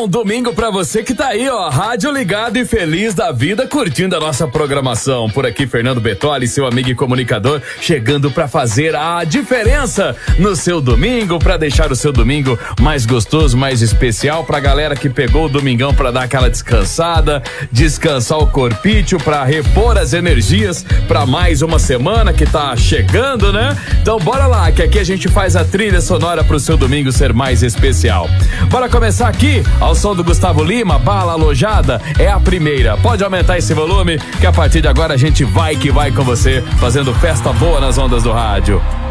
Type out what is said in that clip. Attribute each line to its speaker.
Speaker 1: bom domingo pra você que tá aí, ó, rádio ligado e feliz da vida, curtindo a nossa programação. Por aqui, Fernando Bertoli, seu amigo e comunicador, chegando pra fazer a diferença no seu domingo, pra deixar o seu domingo mais gostoso, mais especial, pra galera que pegou o domingão pra dar aquela descansada, descansar o corpício, pra repor as energias pra mais uma semana que tá chegando, né? Então bora lá, que aqui a gente faz a trilha sonora pro seu domingo ser mais especial. Bora começar aqui, ao som do Gustavo Lima, Bala Alojada, é a primeira. Pode aumentar esse volume, que a partir de agora a gente vai que vai com você, fazendo festa boa nas ondas do rádio.